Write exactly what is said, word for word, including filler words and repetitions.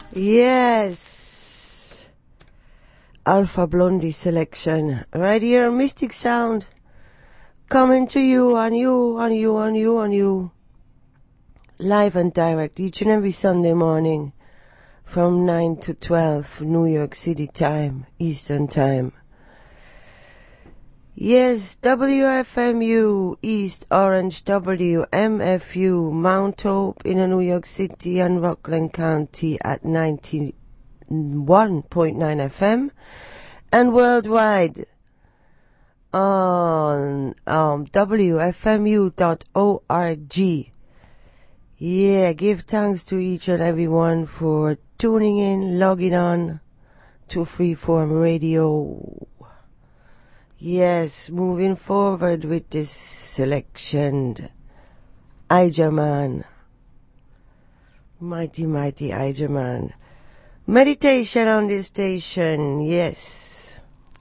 Yes. Alpha Blondie selection. Right here, Mystic Sound. Coming to you, on you, on you, on you, on you. Live and direct each and every Sunday morning from nine to twelve, New York City time, Eastern time. Yes, W F M U, East Orange, W M F U, Mount Hope in New York City and Rockland County at ninety-one point nine F M, and worldwide on um, W F M U dot org. Yeah, give thanks to each and everyone for tuning in, logging on to Freeform Radio. Yes, moving forward with this selection. Ijaman. Mighty, mighty Ijaman. Meditation on this station, yes.